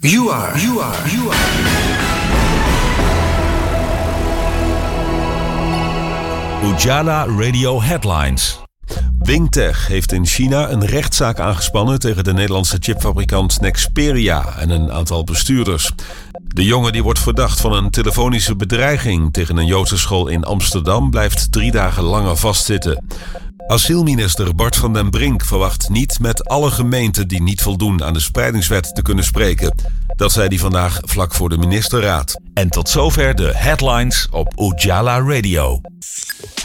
You are. Ujala Radio Headlines. Wingtech heeft in China een rechtszaak aangespannen tegen de Nederlandse chipfabrikant Nexperia en een aantal bestuurders. De jongen die wordt verdacht van een telefonische bedreiging tegen een Joodse school in Amsterdam blijft 3 dagen langer vastzitten. Asielminister Bart van den Brink verwacht niet met alle gemeenten die niet voldoen aan de spreidingswet te kunnen spreken. Dat zei hij vandaag vlak voor de ministerraad. En tot zover de headlines op Ujala Radio.